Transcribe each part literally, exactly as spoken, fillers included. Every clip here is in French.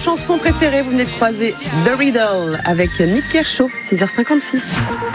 chanson préférée. Vous venez de croiser The Riddle avec Nick Kershaw, six heures cinquante-six.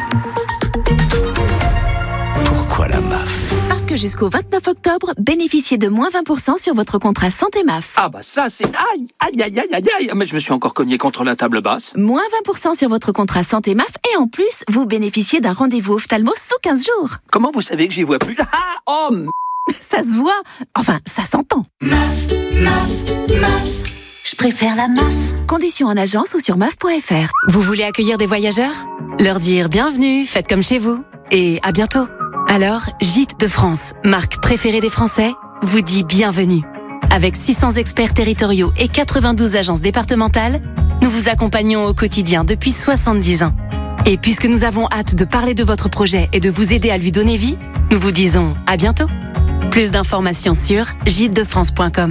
Pourquoi la M A F ? Parce que jusqu'au vingt-neuf octobre, bénéficiez de moins vingt pour cent sur votre contrat santé M A F. Ah bah ça c'est... Aïe, aïe, aïe, aïe, aïe, aïe. Mais je me suis encore cogné contre la table basse. Moins vingt pour cent sur votre contrat santé M A F et en plus, vous bénéficiez d'un rendez-vous ophtalmo sous quinze jours. Comment vous savez que j'y vois plus ? Ah, oh, m... Ça se voit. Enfin, ça s'entend. M A F, M A F, M A F. Je préfère la M A F. Conditions en agence ou sur M A F point F R. Vous voulez accueillir des voyageurs ? Leur dire bienvenue, faites comme chez vous. Et à bientôt. Alors, Gîtes de France, marque préférée des Français, vous dit bienvenue. Avec six cents experts territoriaux et quatre-vingt-douze agences départementales, nous vous accompagnons au quotidien depuis soixante-dix ans. Et puisque nous avons hâte de parler de votre projet et de vous aider à lui donner vie, nous vous disons à bientôt. Plus d'informations sur gîtes de france point com.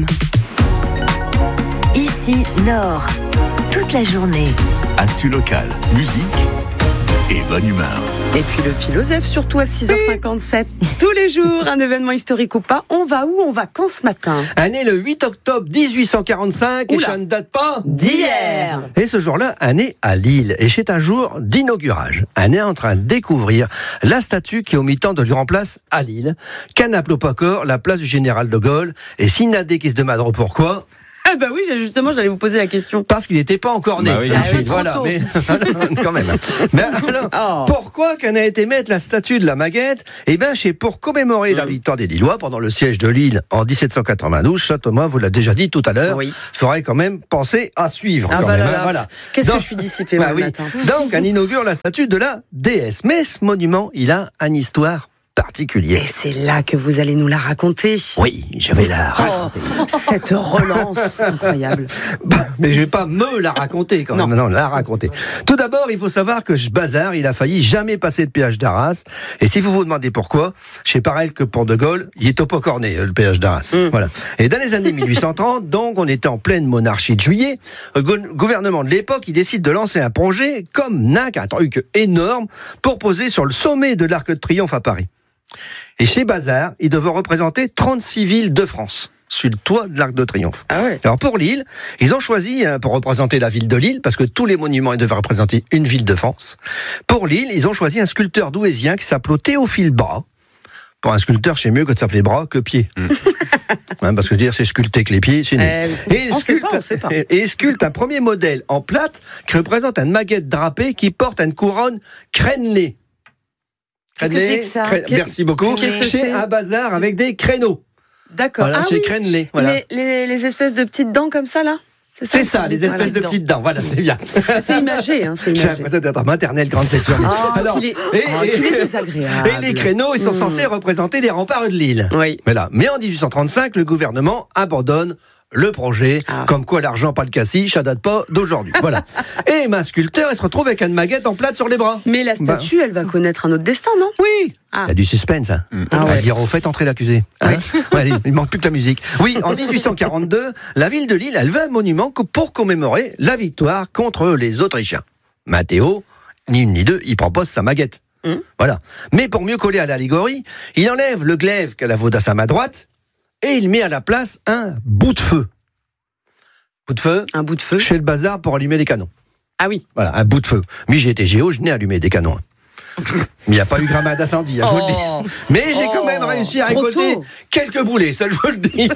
Ici, Nord. Toute la journée. Actu locale, musique et bonne humeur. Et puis le philosophe, surtout à six heures cinquante-sept. Tous les jours, un événement historique ou pas. On va où ? On va quand ce matin ? Un né le huit octobre dix-huit cent quarante-cinq. Oula. Et ça ne date pas d'hier. Et ce jour-là, un né à Lille. Et c'est un jour d'inaugurage. Un né en train de découvrir la statue qui, au mi-temps de lui remplace à Lille, qu'un appelait pas corps la place du général de Gaulle. Et Sinadé qui se demande pourquoi. Ah bah oui, justement, j'allais vous poser la question. Parce qu'il n'était pas encore né. Bah oui. Ah oui, voilà, trop tôt. mais quand même. Mais alors, Oh. pourquoi qu'on a été mettre la statue de la Maguette ? Eh bien, c'est pour commémorer la victoire des Lillois pendant le siège de Lille en dix-sept cent quatre-vingt-douze. Ça, Thomas vous l'a déjà dit tout à l'heure. Oui. Il faudrait quand même penser à suivre. Ah quand bah même, là hein, là. voilà. Qu'est-ce Donc- que je suis dissipée Bah le oui. matin. Donc, on inaugure la statue de la déesse. Mais ce monument, il a une histoire particulière. Et c'est là que vous allez nous la raconter. Oui, je vais la raconter. Oh, cette relance incroyable. Bah, mais je vais pas me la raconter quand même, non, la raconter. Tout d'abord, il faut savoir que ce bazar, il a failli jamais passer le péage d'Arras. Et si vous vous demandez pourquoi, c'est pareil que pour De Gaulle, il est au pas corné, le péage d'Arras. Mm. Voilà. Et dans les années mille huit cent trente, donc, on était en pleine monarchie de Juillet. Le go- gouvernement de l'époque, il décide de lancer un projet comme N A C, un truc énorme, pour poser sur le sommet de l'Arc de Triomphe à Paris. Et chez Bazar, il devait représenter trente-six villes de France sur le toit de l'Arc de Triomphe. Ah ouais. Alors pour Lille, ils ont choisi, hein, pour représenter la ville de Lille, parce que tous les monuments ils devaient représenter une ville de France. Pour Lille, ils ont choisi un sculpteur douaisien qui s'appelait Théophile Bras. Pour un sculpteur, c'est mieux que de s'appeler bras que pied. Mmh. Hein, parce que dire c'est sculpté que les pieds, c'est nul. Euh, Et il on sait sculpte, pas, on sait pas. et- et il sculpte un premier modèle en plate qui représente un maguette drapé qui porte une couronne crénelée. Qu'est-ce que c'est que ça Cré- Qu'est- Merci beaucoup. qu'est-ce que Chez c'est un bazar avec des créneaux. D'accord. Voilà, ah chez oui, crénelé. Voilà. les, les, les espèces de petites dents comme ça, là ? C'est ça, les espèces Voilà. de petites dents. Voilà, c'est bien. C'est imagé, hein, c'est J'ai imagé. l'impression d'être en maternelle grande section. Oh, qu'il est, et, oh, et- qu'il est désagréable. et les créneaux, ils sont Mmh. censés représenter les remparts de Lille. Oui. Voilà. Mais en dix-huit cent trente-cinq, le gouvernement abandonne le projet, Ah. comme quoi l'argent pas le cassis, ça date pas d'aujourd'hui. Voilà. Et ma sculpteur, elle se retrouve avec une maguette en plate sur les bras. Mais la statue, elle va connaître un autre destin, non ? Oui. Ah. Il y a du suspense. Hein. Ah On va ouais. dire au fait entrer l'accusé. Hein. Ouais, allez, il manque plus que la musique. Oui, en dix-huit cent quarante-deux, la ville de Lille, elle veut un monument que- pour commémorer la victoire contre les Autrichiens. Mathéo, ni une ni deux, il propose sa maguette. Hum. Voilà. Mais pour mieux coller à l'allégorie, il enlève le glaive qu'elle a vaut à sa main droite et il met à la place un bout de feu. Bout de feu Un bout de feu. chez le bazar pour allumer les canons. Ah oui. Voilà, un bout de feu. Mais j'ai été géo, je n'ai allumé des canons. Mais il n'y a pas eu grammaire d'incendie, hein, je vous le Oh. dis. Mais j'ai quand Oh. même réussi à Trop récolter tôt. quelques boulets, ça je vous le dis.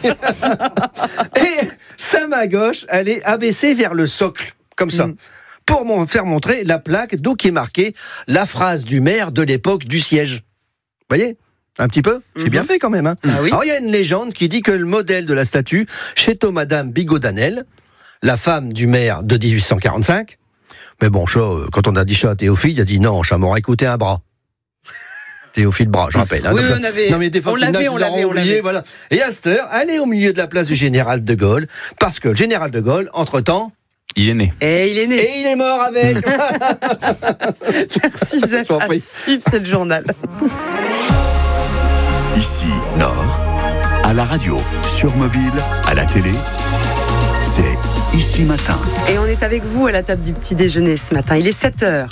Et sa main gauche, elle est abaissée vers le socle, comme ça. Mm. Pour m'en faire montrer la plaque d'où qui est marquée la phrase du maire de l'époque du siège. Vous voyez ? Un petit peu, c'est Mhm. bien fait quand même. Hein. Ah oui. Alors il y a une légende qui dit que le modèle de la statue, chez Madame Bigot-Danel, la femme du maire de dix-huit cent quarante-cinq, mais bon, ça, euh, quand on a dit ça à Théophile, il a dit non, ça m'aurait coûté un bras. Théophile Bras, je rappelle. Hein, Oui, donc, on avait- non, mais des fois on qu'il y en a l'avait, qui on l'auront l'avait, on oublié, l'avait. voilà. Et à cette heure, elle est au milieu de la place du général de Gaulle, parce que le général de Gaulle, entre-temps, Il est né. Et il est né. et il est mort avec. Merci Zef. Je t'en À prie. suivre, c'est le journal. Ici, Nord, à la radio, sur mobile, à la télé, c'est Ici Matin. Et on est avec vous à la table du petit déjeuner ce matin. Il est sept heures.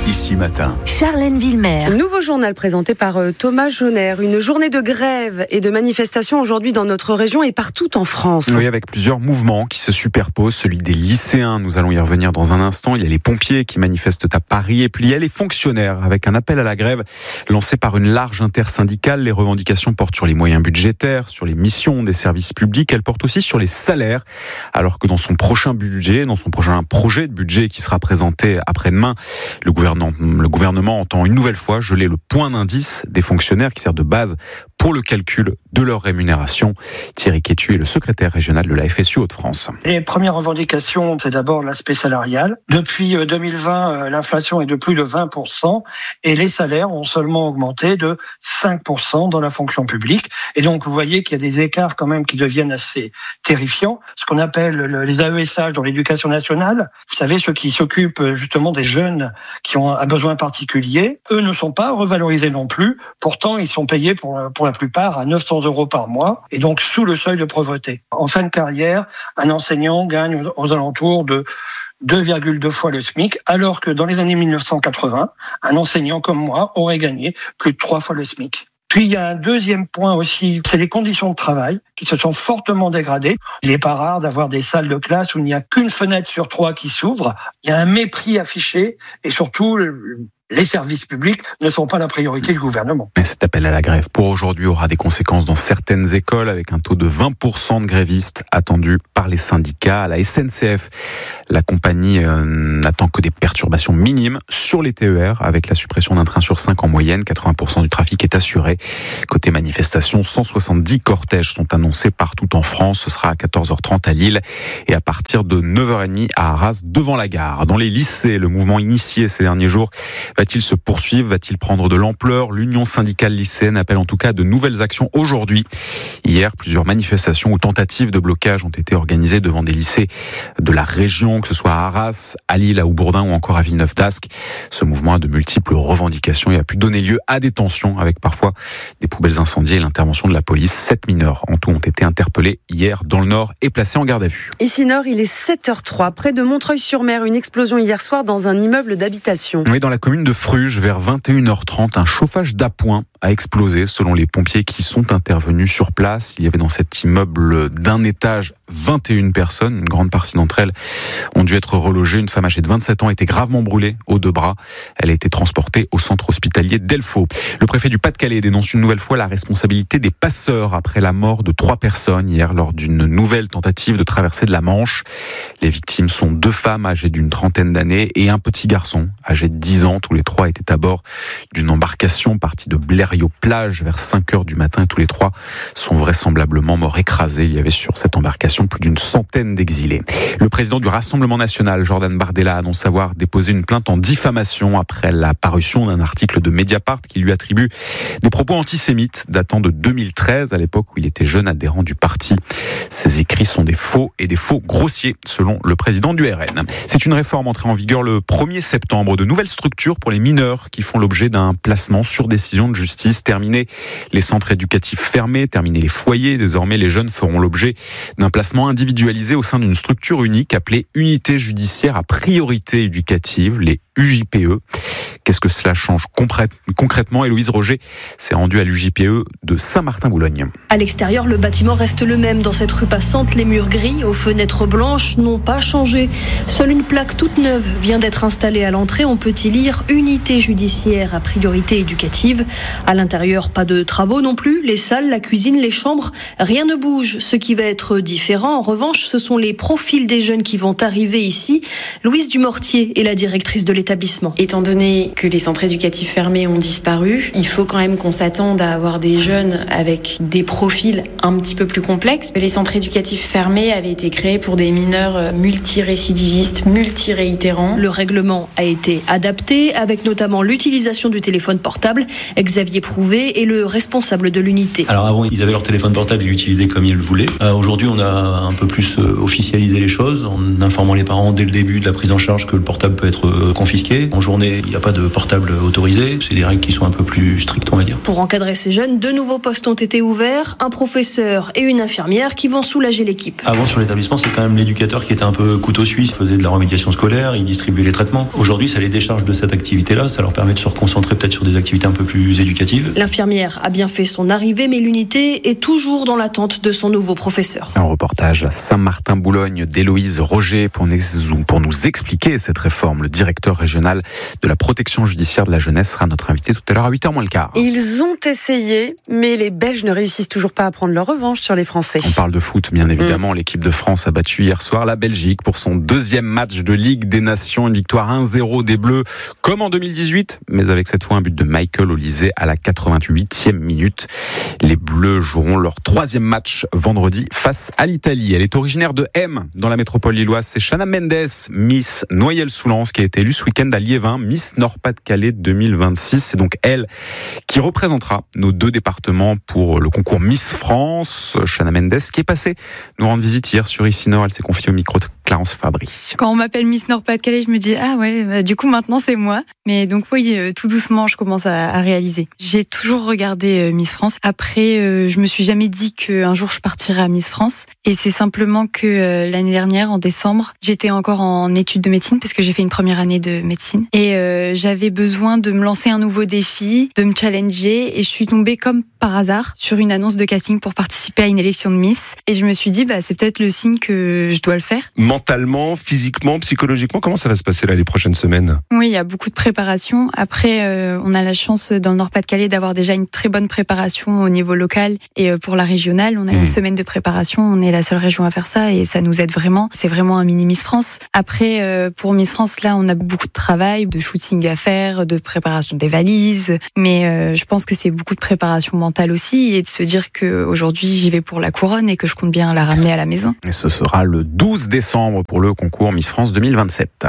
Ici Matin. Charlène Villemer. Nouveau journal présenté par Thomas Jauner. Une journée de grève et de manifestation aujourd'hui dans notre région et partout en France. Oui, avec plusieurs mouvements qui se superposent. Celui des lycéens, nous allons y revenir dans un instant. Il y a les pompiers qui manifestent à Paris. Et puis il y a les fonctionnaires avec un appel à la grève lancé par une large intersyndicale. Les revendications portent sur les moyens budgétaires, sur les missions des services publics. Elles portent aussi sur les salaires. Alors que dans son prochain budget, dans son prochain projet de budget qui sera présenté après-demain, le gouvernement Le gouvernement entend une nouvelle fois geler le point d'indice des fonctionnaires qui sert de base pour le calcul de leur rémunération. Thierry Quétu est le secrétaire régional de la F S U Hauts-de-France. Les premières revendications, c'est d'abord l'aspect salarial. Depuis deux mille vingt, l'inflation est de plus de vingt pour cent et les salaires ont seulement augmenté de cinq pour cent dans la fonction publique. Et donc, vous voyez qu'il y a des écarts quand même qui deviennent assez terrifiants. Ce qu'on appelle les A E S H dans l'éducation nationale, vous savez, ceux qui s'occupent justement des jeunes qui ont un besoin particulier, eux ne sont pas revalorisés non plus. Pourtant, ils sont payés pour, pour la plupart à neuf cents euros par mois et donc sous le seuil de pauvreté. En fin de carrière, un enseignant gagne aux, aux alentours de deux virgule deux fois le SMIC, alors que dans les années mille neuf cent quatre-vingts, un enseignant comme moi aurait gagné plus de trois fois le SMIC. Puis il y a un deuxième point aussi, c'est les conditions de travail qui se sont fortement dégradées. Il n'est pas rare d'avoir des salles de classe où il n'y a qu'une fenêtre sur trois qui s'ouvre. Il y a un mépris affiché et surtout les services publics ne sont pas la priorité du gouvernement. Mais cet appel à la grève pour aujourd'hui aura des conséquences dans certaines écoles avec un taux de vingt pour cent de grévistes attendus par les syndicats. À la S N C F, la compagnie euh, n'attend que des perturbations minimes sur les T E R avec la suppression d'un train sur cinq en moyenne. quatre-vingts pour cent du trafic est assuré. Côté manifestation, cent soixante-dix cortèges sont annoncés partout en France. Ce sera à quatorze heures trente à Lille et à partir de neuf heures trente à Arras devant la gare. Dans les lycées, le mouvement initié ces derniers jours va-t-il se poursuivre? Va-t-il prendre de l'ampleur? L'Union syndicale lycéenne appelle en tout cas de nouvelles actions aujourd'hui. Hier, plusieurs manifestations ou tentatives de blocage ont été organisées devant des lycées de la région, que ce soit à Arras, à Lille, à Aubourdin ou encore à Villeneuve-d'Ascq. Ce mouvement a de multiples revendications et a pu donner lieu à des tensions avec parfois des poubelles incendiées et l'intervention de la police. Sept mineurs en tout ont été interpellés hier dans le Nord et placés en garde à vue. Ici Nord, il est sept heures trois, près de Montreuil-sur-Mer. Une explosion hier soir dans un immeuble d'habitation. Oui, dans la commune de Fruges, vers vingt et une heures trente, un chauffage d'appoint a explosé selon les pompiers qui sont intervenus sur place. Il y avait dans cet immeuble d'un étage vingt et une personnes. Une grande partie d'entre elles ont dû être relogées. Une femme âgée de vingt-sept ans a été gravement brûlée aux deux bras. Elle a été transportée au centre hospitalier d'Elfaux. Le préfet du Pas-de-Calais dénonce une nouvelle fois la responsabilité des passeurs après la mort de trois personnes hier lors d'une nouvelle tentative de traversée de la Manche. Les victimes sont deux femmes âgées d'une trentaine d'années et un petit garçon âgé de dix ans. Tous les trois étaient à bord d'une embarcation partie de Blériot-Plage vers cinq heures du matin et tous les trois sont vraisemblablement morts écrasés. Il y avait sur cette embarcation plus d'une centaine d'exilés. Le président du Rassemblement national, Jordan Bardella, annonce avoir déposé une plainte en diffamation après la parution d'un article de Mediapart qui lui attribue des propos antisémites datant de deux mille treize, à l'époque où il était jeune adhérent du parti. Ces écrits sont des faux et des faux grossiers, selon le président du R N. C'est une réforme entrée en vigueur le premier septembre. De nouvelles structures pour les mineurs qui font l'objet d'un placement sur décision de justice. Terminé les centres éducatifs fermés, terminé les foyers. Désormais, les jeunes feront l'objet d'un placement individualisé au sein d'une structure unique appelée Unité judiciaire à priorité éducative, les U J P E. Qu'est-ce que cela change concrètement? Héloïse Roger s'est rendue à l'U J P E de Saint-Martin-Boulogne. À l'extérieur, le bâtiment reste le même. Dans cette rue passante, les murs gris aux fenêtres blanches n'ont pas changé. Seule une plaque toute neuve vient d'être installée à l'entrée. On peut y lire Unité judiciaire à priorité éducative. À l'intérieur, pas de travaux non plus. Les salles, la cuisine, les chambres, rien ne bouge. Ce qui va être différent, en revanche, ce sont les profils des jeunes qui vont arriver ici. Louise Dumortier est la directrice de l'établissement. Étant donné que les centres éducatifs fermés ont disparu, il faut quand même qu'on s'attende à avoir des jeunes avec des profils un petit peu plus complexes. Les centres éducatifs fermés avaient été créés pour des mineurs multirécidivistes, multiréitérants. Le règlement a été adapté avec notamment l'utilisation du téléphone portable. Xavier Prouvé est le responsable de l'unité. Alors avant, ils avaient leur téléphone portable et l'utilisaient comme ils le voulaient. Euh, aujourd'hui, on a un peu plus euh, officialisé les choses en informant les parents dès le début de la prise en charge que le portable peut être euh, confisqué confisqués. En journée, il n'y a pas de portable autorisé. C'est des règles qui sont un peu plus strictes, on va dire. Pour encadrer ces jeunes, deux nouveaux postes ont été ouverts, un professeur et une infirmière qui vont soulager l'équipe. Avant, sur l'établissement, c'est quand même l'éducateur qui était un peu couteau suisse, il faisait de la remédiation scolaire, il distribuait les traitements. Aujourd'hui, ça les décharge de cette activité-là, ça leur permet de se reconcentrer peut-être sur des activités un peu plus éducatives. L'infirmière a bien fait son arrivée, mais l'unité est toujours dans l'attente de son nouveau professeur. Un reportage à Saint-Martin-Boulogne d'Héloïse Roger pour nous, pour nous expliquer cette réforme. Le directeur régional de la protection judiciaire de la jeunesse sera notre invité tout à l'heure à huit heures moins le quart. Ils ont essayé, mais les Belges ne réussissent toujours pas à prendre leur revanche sur les Français. On parle de foot, bien évidemment. Mmh. L'équipe de France a battu hier soir la Belgique pour son deuxième match de Ligue des Nations. Une victoire un zéro des Bleus, comme en deux mille dix-huit, mais avec cette fois un but de Michael Olise à la quatre-vingt-huitième minute. Les Bleus joueront leur troisième match vendredi face à l'Italie. Elle est originaire de M, dans la métropole lilloise. C'est Chana Mendes, Miss Noyelles-Soulans, qui a été élue ce week-end à Liévin, Miss Nord-Pas-de-Calais deux mille vingt-six. C'est donc elle qui représentera nos deux départements pour le concours Miss France. Chana Mendes, qui est passée nous rendre visite hier sur Ici Nord. Elle s'est confiée au micro de Clarence Fabry. Quand on m'appelle Miss Nord-Pas-de-Calais, je me dis ah ouais, bah, du coup maintenant c'est moi. Mais donc oui, euh, tout doucement, je commence à, à réaliser. J'ai toujours regardé euh, Miss France. Après, euh, je me suis jamais dit qu'un jour je partirais à Miss France. Et c'est simplement que euh, l'année dernière, en décembre, j'étais encore en études de médecine parce que j'ai fait une première année de médecine. Et euh, j'avais besoin de me lancer un nouveau défi, de me challenger. Et je suis tombée comme par hasard sur une annonce de casting pour participer à une élection de Miss. Et je me suis dit, bah c'est peut-être le signe que je dois le faire. Mentalement, physiquement, psychologiquement, comment ça va se passer là les prochaines semaines ? Oui, il y a beaucoup de préparation. Après, euh, on a la chance dans le Nord-Pas-de-Calais d'avoir déjà une très bonne préparation au niveau local et euh, pour la régionale, on a mmh. une semaine de préparation. On est la seule région à faire ça et ça nous aide vraiment. C'est vraiment un mini Miss France. Après, euh, pour Miss France, là, on a beaucoup de travail, de shooting à faire, de préparation des valises. Mais euh, je pense que c'est beaucoup de préparation mentale aussi et de se dire que aujourd'hui j'y vais pour la couronne et que je compte bien la ramener à la maison. Et ce sera le douze décembre pour le concours Miss France deux mille vingt-sept.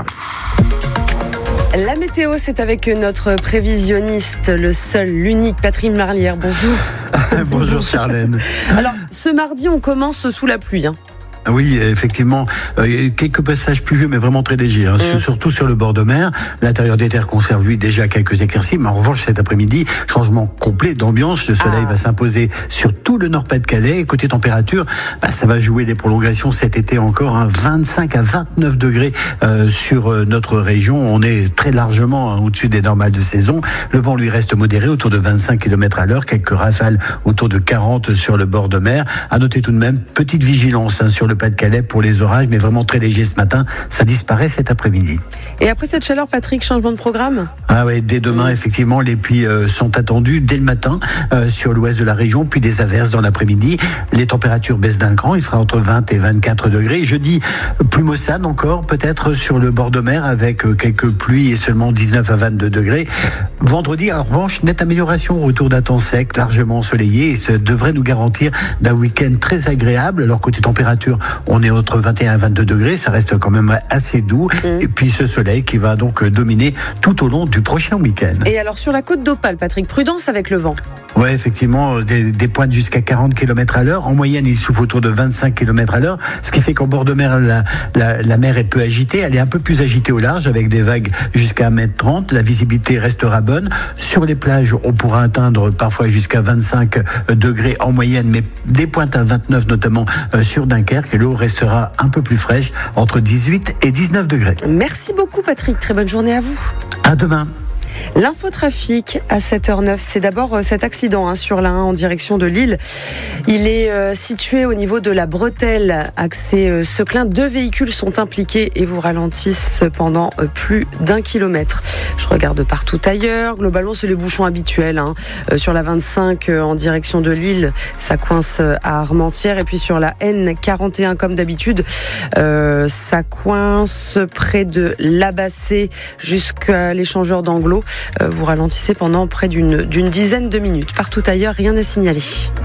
La météo, c'est avec notre prévisionniste, le seul, l'unique Patrick Marlière. Bonjour. Bonjour Charlène. Alors, ce mardi, on commence sous la pluie. Hein. Oui, effectivement, euh, quelques passages pluvieux, mais vraiment très légers, hein, mmh. surtout sur le bord de mer. L'intérieur des terres conserve, lui, déjà quelques éclaircies, mais en revanche, cet après-midi, changement complet d'ambiance. Le soleil ah. va s'imposer sur tout le Nord-Pas-de-Calais. Côté température, bah, ça va jouer des prolongations cet été encore, hein, vingt-cinq à vingt-neuf degrés euh, sur euh, notre région. On est très largement hein, au-dessus des normales de saison. Le vent, lui, reste modéré, autour de vingt-cinq kilomètres à l'heure. Quelques rafales autour de quarante sur le bord de mer. À noter tout de même, petite vigilance hein, sur le Pas-de-Calais pour les orages, mais vraiment très léger ce matin. Ça disparaît cet après-midi. Et après cette chaleur, Patrick, changement de programme ? Ah ouais, dès demain, effectivement, les pluies euh, sont attendues dès le matin euh, sur l'ouest de la région, puis des averses dans l'après-midi. Les températures baissent d'un cran, il fera entre vingt et vingt-quatre degrés. Jeudi, plus maussade encore, peut-être sur le bord de mer, avec euh, quelques pluies et seulement dix-neuf à vingt-deux degrés. Vendredi, en revanche, nette amélioration, retour d'un temps sec, largement ensoleillé, et ça devrait nous garantir d'un week-end très agréable. Alors côté température, on est entre vingt et un et vingt-deux degrés, ça reste quand même assez doux. Mmh. Et puis ce soleil qui va donc dominer tout au long du prochain week-end. Et alors sur la côte d'Opale, Patrick, prudence avec le vent. Ouais, effectivement, des, des pointes jusqu'à quarante kilomètres à l'heure. En moyenne, il souffle autour de vingt-cinq kilomètres à l'heure, ce qui fait qu'en bord de mer, la, la, la mer est peu agitée. Elle est un peu plus agitée au large, avec des vagues jusqu'à un mètre trente. La visibilité restera bonne. Sur les plages, on pourra atteindre parfois jusqu'à vingt-cinq degrés en moyenne, mais des pointes à vingt-neuf, notamment euh, sur Dunkerque. Et l'eau restera un peu plus fraîche, entre dix-huit et dix-neuf degrés. Merci beaucoup, Patrick. Très bonne journée à vous. À demain. L'infotrafic à sept heures neuf, c'est d'abord cet accident hein, sur la un en direction de Lille. Il est euh, situé au niveau de la bretelle, accès euh, Seclin. Deux véhicules sont impliqués et vous ralentissent pendant euh, plus d'un kilomètre. Je regarde partout ailleurs. Globalement, c'est les bouchons habituels. Hein. Euh, sur la vingt-cinq euh, en direction de Lille, ça coince à Armentières. Et puis sur la N quarante et un, comme d'habitude, euh, ça coince près de l'Abassé jusqu'à l'échangeur d'Anglo. Euh, vous ralentissez pendant près d'une, d'une dizaine de minutes. Partout ailleurs, rien à signaler.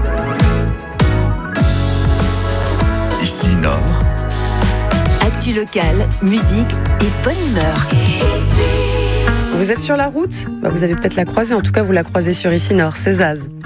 Ici Nord. Actu locale, musique et bonne humeur. Vous êtes sur la route ? Bah, vous allez peut-être la croiser. En tout cas, vous la croisez sur Ici Nord. C'est Zaz.